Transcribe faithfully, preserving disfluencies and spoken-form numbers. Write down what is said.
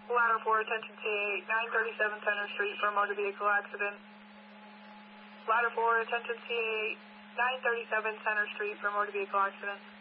Ladder four, attention C eight, nine thirty-seven Center Street for a motor vehicle accident. Ladder four, attention C eight, nine thirty-seven Center Street for a motor vehicle accident.